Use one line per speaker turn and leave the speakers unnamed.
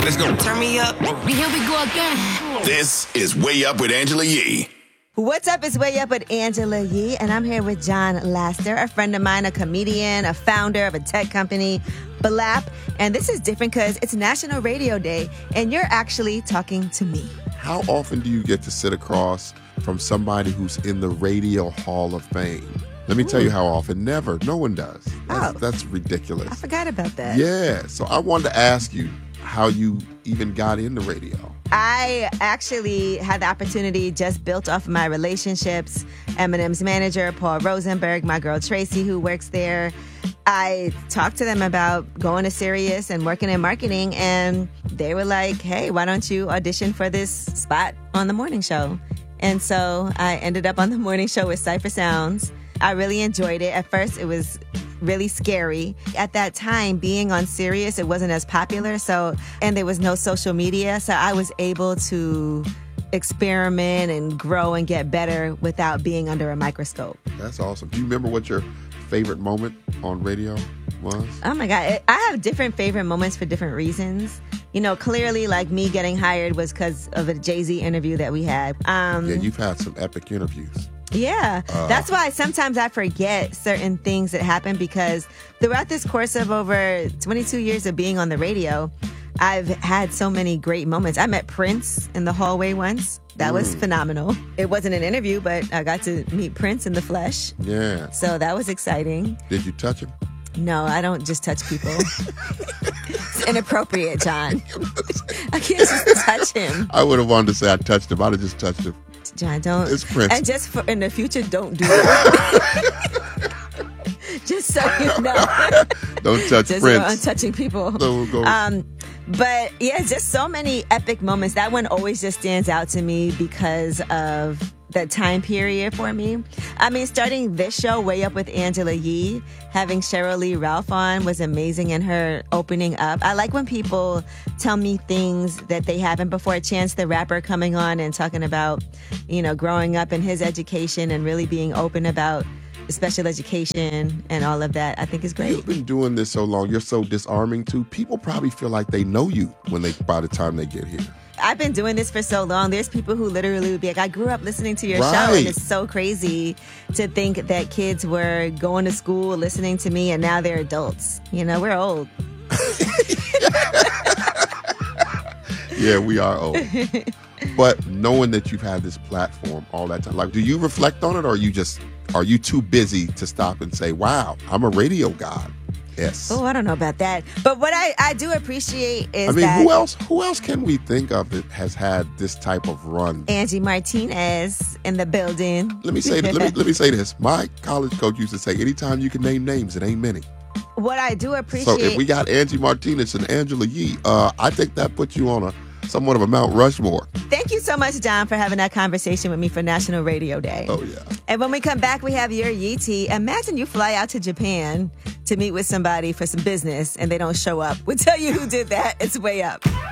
let's go.
Turn me up.
Here we go again.
This is Way Up with Angela Yee.
What's up? It's Way Up with Angela Yee, and I'm here with John Laster, a friend of mine, a comedian, a founder of a tech company, Blap. And this is different because it's National Radio Day, and you're actually talking to me.
How often do you get to sit across from somebody who's in the Radio Hall of Fame? Let me tell you how often. Never. No one does. That's ridiculous.
I forgot about that.
Yeah. So I wanted to ask you how you even got into radio.
I actually had the opportunity, just built off of my relationships. Eminem's manager, Paul Rosenberg, my girl Tracy, who works there. I talked to them about going to Sirius and working in marketing, and they were like, hey, why don't you audition for this spot on the morning show? And so I ended up on the morning show with Cypher Sounds. I really enjoyed it. At first, it was really scary. At that time, being on Sirius, it wasn't as popular, and there was no social media, so I was able to experiment and grow and get better without being under a microscope.
That's awesome. Do you remember what your favorite moment on radio was?
Oh my God. I have different favorite moments for different reasons. You know, clearly, like, me getting hired was because of a Jay-Z interview that we had.
Yeah, you've had some epic interviews.
Yeah, that's why sometimes I forget certain things that happen, because throughout this course of over 22 years of being on the radio, I've had so many great moments. I met Prince in the hallway once. That was phenomenal. It wasn't an interview, but I got to meet Prince in the flesh.
Yeah.
So that was exciting.
Did you touch him?
No, I don't just touch people. It's inappropriate, John. I can't just touch him.
I would have wanted to say I touched him. I'd have just touched him.
John, don't.
It's Prince.
And just in the future, don't do that. Just so you know.
Don't touch
just
Prince.
On touching people.
No, go.
But yeah, just so many epic moments. That one always just stands out to me because of the time period for me. I mean, starting this show, Way Up with Angela Yee, having Cheryl Lee Ralph on was amazing, and her opening up. I like when people tell me things that they haven't before. Chance the Rapper coming on and talking about, you know, growing up in his education and really being open about special education and all of that, I think is great.
You've been doing this so long. You're so disarming too. People probably feel like they know you by the time they get here.
I've been doing this for so long. There's people who literally would be like, I grew up listening to your show, and it's so crazy to think that kids were going to school listening to me, and now they're adults. You know, we're old.
Yeah, we are old. But knowing that you've had this platform all that time, like, do you reflect on it, or are you too busy to stop and say, wow, I'm a radio god? Yes.
Oh, I don't know about that. But what I do appreciate is
who else can we think of that has had this type of run?
Angie Martinez in the building.
Let me say this. My college coach used to say, anytime you can name names, it ain't many.
What I do appreciate.
So if we got Angie Martinez and Angela Yee, I think that puts you on somewhat of a Mount Rushmore.
Thank you so much, John, for having that conversation with me for National Radio Day.
Oh, yeah.
And when we come back, we have your Yee tea. Imagine you fly out to Japan to meet with somebody for some business and they don't show up. We'll tell you who did that. It's Way Up.